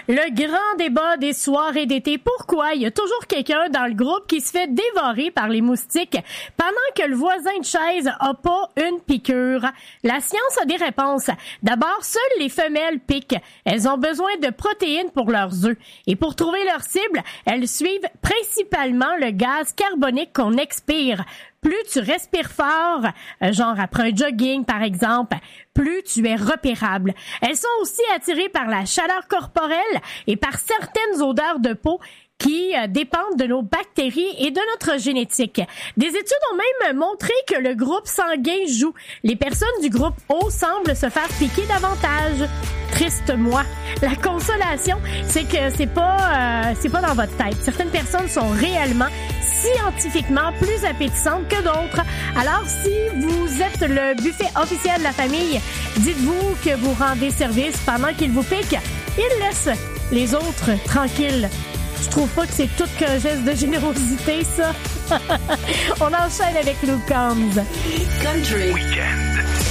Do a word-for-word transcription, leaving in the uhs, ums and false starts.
Le grand débat des soirées d'été. Pourquoi il y a toujours quelqu'un dans le groupe qui se fait dévorer par les moustiques pendant que le voisin de chaise a pas une piqûre? La science a des réponses. D'abord, seules les femelles piquent. Elles ont besoin de protéines pour leurs œufs. Et pour trouver leur cible, elles suivent principalement le gaz carbonique qu'on expire. Plus tu respires fort, genre après un jogging par exemple, plus tu es repérable. Elles sont aussi attirées par la chaleur corporelle et par certaines odeurs de peau qui euh, dépendent de nos bactéries et de notre génétique. Des études ont même montré que le groupe sanguin joue. Les personnes du groupe O semblent se faire piquer davantage. Triste moi. La consolation, c'est que c'est pas euh, c'est pas dans votre tête. Certaines personnes sont réellement scientifiquement plus appétissantes que d'autres. Alors si vous êtes le buffet officiel de la famille, dites-vous que vous rendez service pendant qu'ils vous piquent. Ils laissent les autres tranquilles. Je trouve pas que c'est tout qu'un geste de générosité, ça. On enchaîne avec Luke Combs. Country. Weekend.